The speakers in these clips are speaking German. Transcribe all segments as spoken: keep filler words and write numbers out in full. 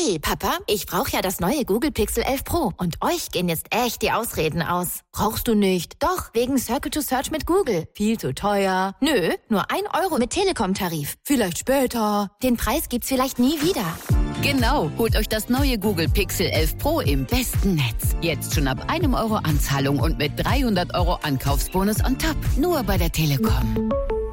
Hey, Papa, ich brauche ja das neue Google Pixel elf Pro. Und euch gehen jetzt echt die Ausreden aus. Brauchst du nicht? Doch, wegen Circle to Search mit Google. Viel zu teuer. Nö, nur ein Euro mit Telekom-Tarif. Vielleicht später. Den Preis gibt's vielleicht nie wieder. Genau, holt euch das neue Google Pixel elf Pro im besten Netz. Jetzt schon ab einem Euro Anzahlung und mit dreihundert Euro Ankaufsbonus on top. Nur bei der Telekom.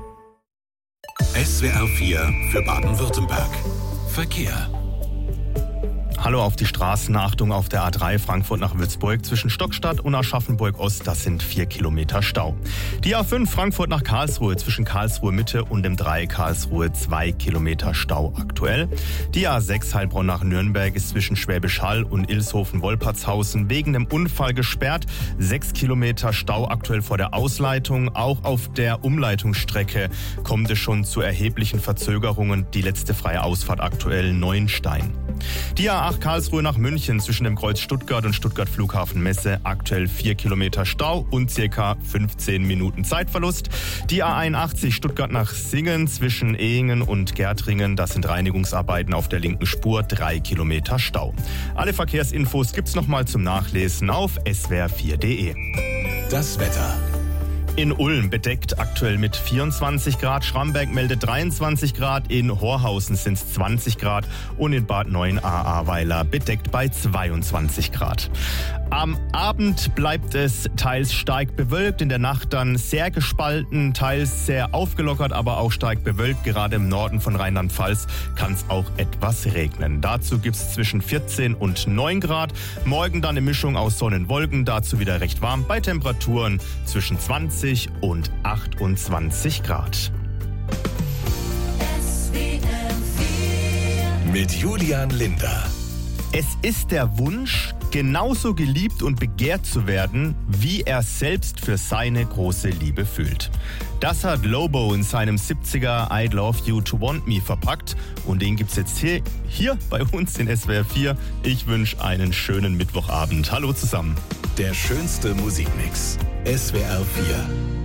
S W R vier für Baden-Württemberg. Verkehr. Hallo auf die Straßen, Achtung auf der A drei Frankfurt nach Würzburg zwischen Stockstadt und Aschaffenburg-Ost, das sind vier Kilometer Stau. Die A fünf Frankfurt nach Karlsruhe zwischen Karlsruhe Mitte und dem Dreieck Karlsruhe zwei Kilometer Stau aktuell. Die A sechs Heilbronn nach Nürnberg ist zwischen Schwäbisch Hall und Ilshofen-Wolpertshausen wegen dem Unfall gesperrt. sechs Kilometer Stau aktuell vor der Ausleitung. Auch auf der Umleitungsstrecke kommt es schon zu erheblichen Verzögerungen. Die letzte freie Ausfahrt aktuell Neuenstein. Die A acht Karlsruhe nach München zwischen dem Kreuz Stuttgart und Stuttgart Flughafen Messe aktuell vier Kilometer Stau und circa fünfzehn Minuten Zeitverlust. Die A einundachtzig Stuttgart nach Singen zwischen Ehingen und Gärtringen, das sind Reinigungsarbeiten auf der linken Spur, drei Kilometer Stau. Alle Verkehrsinfos gibt's nochmal zum Nachlesen auf s w r vier punkt d e. Das Wetter. In Ulm bedeckt aktuell mit vierundzwanzig Grad, Schramberg meldet dreiundzwanzig Grad, in Horhausen sind es zwanzig Grad und in Bad Neuenahr-Ahrweiler bedeckt bei zweiundzwanzig Grad. Am Abend bleibt es teils stark bewölkt, in der Nacht dann sehr gespalten, teils sehr aufgelockert, aber auch stark bewölkt. Gerade im Norden von Rheinland-Pfalz kann es auch etwas regnen. Dazu gibt es zwischen vierzehn und neun Grad. Morgen dann eine Mischung aus Sonne und Wolken, dazu wieder recht warm bei Temperaturen zwischen zwanzig und achtundzwanzig Grad. Mit Julian Linder. Es ist der Wunsch, genauso geliebt und begehrt zu werden, wie er selbst für seine große Liebe fühlt. Das hat Lobo in seinem siebziger I Love You to Want Me verpackt und den gibt's jetzt hier, hier bei uns in S W R vier. Ich wünsche einen schönen Mittwochabend. Hallo zusammen. Der schönste Musikmix. S W R vier.